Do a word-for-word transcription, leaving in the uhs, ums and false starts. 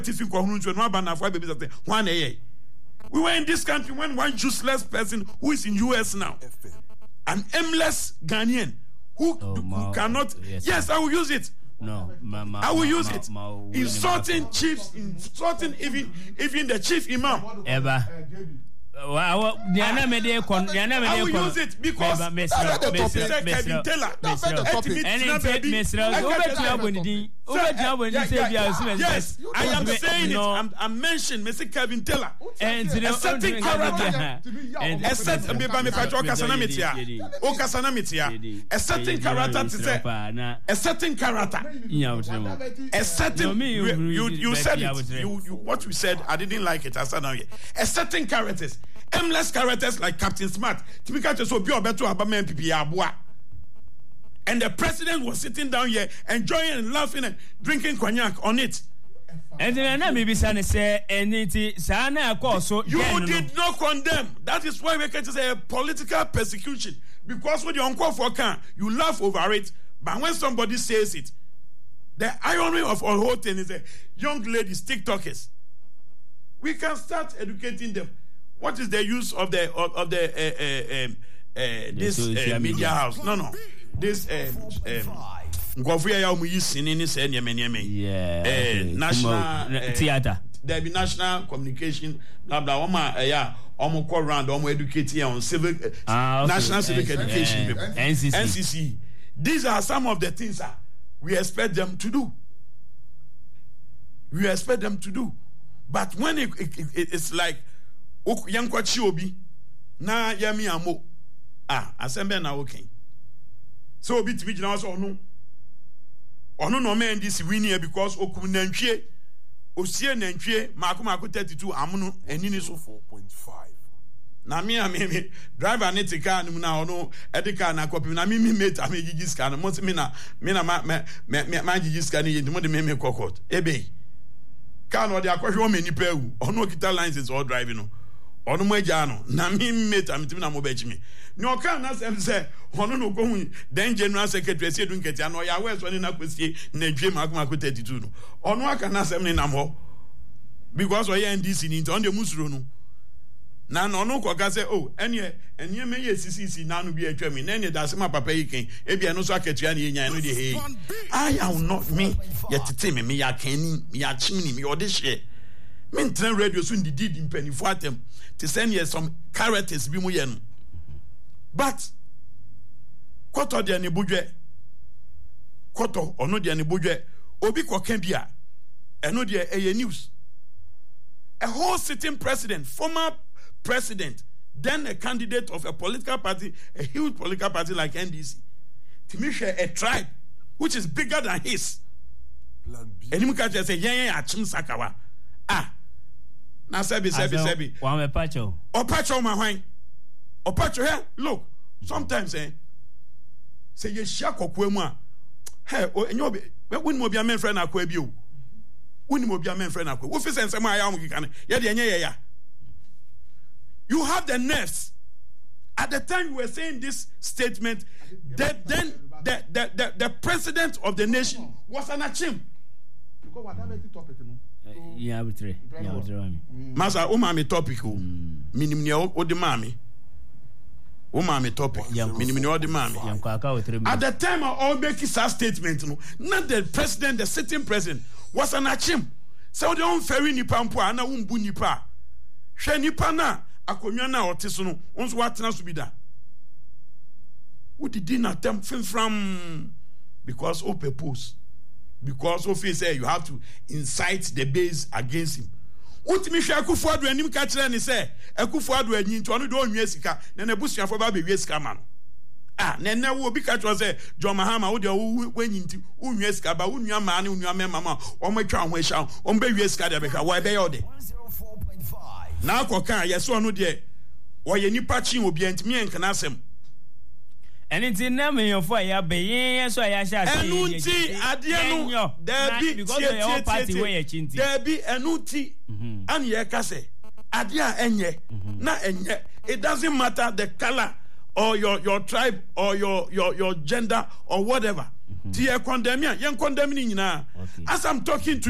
We were in this country when one useless person who is in U S now, an aimless Ghanaian who, oh, who cannot. Yes, yes, I will use it. No, ma, ma, I will ma, use ma, it. Ma, ma, insulting chiefs, insulting even even the chief imam. Ever. Wow, I will use it because that's the topic. Kevin Taylor. That's the topic. Yes, I am saying it. I'm, I'm mentioning Mister Kevin Taylor. And a certain character. A certain a certain character to say a certain character. A certain you you said it. You, you what you said. I didn't like it. I said now. A certain characters. Aimless characters like Captain Smart. Typical to so be better about M P P Abua. And the president was sitting down here enjoying and laughing and drinking cognac on it. And then maybe Sana say anything Sana so you did not condemn. That is why we can say a political persecution. Because when you uncle for can, you laugh over it. But when somebody says it, the irony of all whole thing is a young ladies, TikTokers. We can start educating them. What is the use of the of, of the uh, uh, um, uh, this uh, media house? No, no, this Ngwafuya um, um, yeah, uh, national uh, theater. There be national communication, blah blah. Oma, uh, yeah, omo call round, omo educating on civic, uh, ah, okay. national civic N- education. Uh, N C C. N C C. These are some of the things uh, we expect them to do. We expect them to do, but when it, it, it, it's like. Yankwachi obi na yami amo ah asembe na okay so obi tibi gina so ono ono no men this win here because okum nantwie osie nantwie mako mako thirty-two amuno enini so four point five na me me driver ne tika no na ono edika na kopi na me me mate am gigi scan mo me na me na ma me ma gigi scan ye mo de me me kokot ebe car no de akwhwe o mani pa wu ono kita license all driving no ono mo agya no na me mate am timi na mo ba chimi ni o kan na sem say ono no go hu den general secretary say dun ketia no ya we so ni na kwesie na dwe makoma ko thirty-two no ono aka na sem ni nam ho because o ye N D C ni nti on de musuro no na no no ko ka say oh ene ene me ye C C C na no bi atwa mi na ene da se ma papa yi ken e bia no so akatua na ye nyan no de hey I am not me ye tete me me ya kan ni me ya chimni me ode hye me ntran radio so ndidi di mpanifo atem to send you some characters bi mu ye no but koto de ne budwe koto ono de ne budwe obi ko kan bia eno de eye news a whole sitting president former president then a candidate of a political party a huge political party like N D C to me share a tribe which is bigger than his enimu ka say yen yen achim sakawa ah na sebi sebi sebi wa me pacho o pacho ma hwan o pacho here look sometimes eh say ye share kokwa mu a hey o enyo obi woni mo bia men friend akwa bi o woni mo bia men friend akwa wo fi sense ma ya mo kika ne ye de enye ye ya. You have the nerves. At the time you were saying this statement, that then the, the, the, the president of the nation was an achim. Yeah, but three. Yeah, but three. Masa, o mami topic o. Minimum o de mami. O mami topic. Minimum o de mami. At the time of all making such statement, no, not the president, the sitting president was an achim. So they don't ferry nipa mpo ana umbu nipa. Hwe nipa na akonwa na oteso no onso watena so bi da wo didi na tem fimfram because of purpose because of he say you have to incite the base against him utimi hwe Akufo-Addo anim ka kire ne say Akufo-Addo anyi nto no de onwia sika na na busuafo ba be wie sika ma no ah na na wo bi ka kire say John Mahama wo de wo wanyi nti onwia sika ba onwia ma ne onwia mema ma o mo twa ho ehia o mba wie sika de be hwa wo be ye ode na akoka yeso no de oye nipa chi obi antimi enkana asem enti na me yofo ya be yen so ya sha se enu nti ade no there be because your party wey e chinti there be enu nti an ye ka se ade a enye na enye it doesn't matter the color or your your tribe or your your your gender or whatever ti e condemn ya yen condemn ni nyina as I'm talking to